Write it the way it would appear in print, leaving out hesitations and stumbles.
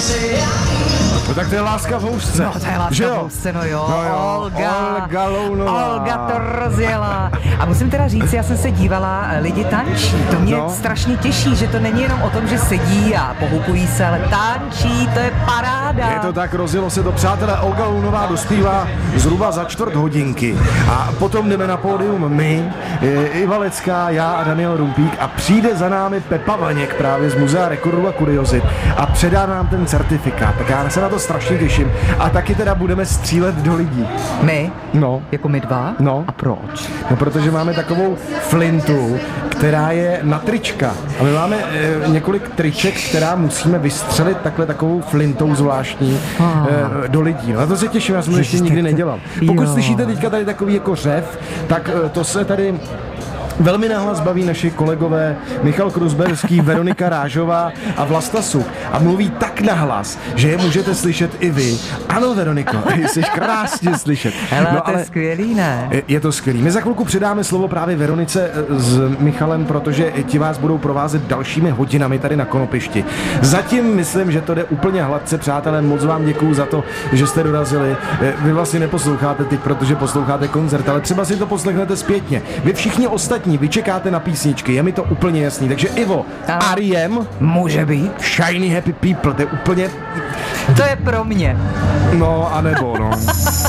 No tak to je Láska v housce. No to je Láska v housce, no jo. Olga Lounová. Olga to rozjela. A musím teda říct, já jsem se dívala, lidi tančí. To mě strašně těší, že to není jenom o tom, že sedí a pohukují se, ale tančí, to je paráda. Je to tak, rozjelo se to, přátelé. Olga Lounová dospívá zhruba za 4 hodinky. A potom jdeme na pódium my, Iva Lecká, já a Daniel Rumpík a přijde za námi Pepa Vaněk právě z Muzea rekordů a kuriozit a předá nám ten certifikát. Tak já se na to strašně těším. A taky teda budeme střílet do lidí. My? No. Jako my dva? No. A proč? No, protože máme takovou flintu, která je na trička. A my máme několik triček, která musíme vystřelit takhle takovou flintou zvláštní do lidí. No, na to se těším, já jsem to ještě nikdy nedělal. Pokud slyšíte teďka tady takový jako řev, tak to se tady velmi nahlas baví naši kolegové Michal Kruzberský, Veronika Rážová a Vlasta Suk. A mluví tak nahlas, že je můžete slyšet i vy. Ano, Veroniko, jsi krásně slyšet. Hele, no, to je skvělý, ne? Je to skvělý. My za chvilku předáme slovo právě Veronice s Michalem, protože ti vás budou provázet dalšími hodinami tady na Konopišti. Zatím myslím, že to jde úplně hladce, přátelé. Moc vám děkuju za to, že jste dorazili. Vy vlastně neposloucháte teď, protože posloucháte koncert, ale třeba si to poslechnete zpětně. Vy všichni ostatní, vy čekáte na písničky, je mi to úplně jasný. Takže Ivo, R.E.M. může být Shiny Happy People, to je úplně... To je pro mě. No, anebo, no.